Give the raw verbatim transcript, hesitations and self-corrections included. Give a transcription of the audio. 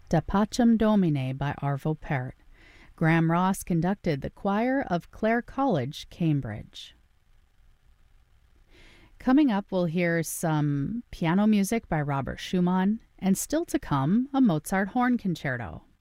Da Pacem Domine by Arvo Pärt. Graham Ross conducted the choir of Clare College, Cambridge. Coming up, we'll hear some piano music by Robert Schumann, and still to come, a Mozart horn concerto.